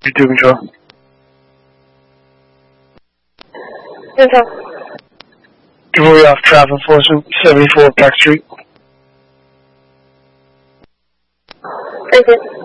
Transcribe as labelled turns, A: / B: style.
A: 2 control.
B: Control.
A: Cavalry off traffic enforcement, 74 Peck Street.
B: Thank you.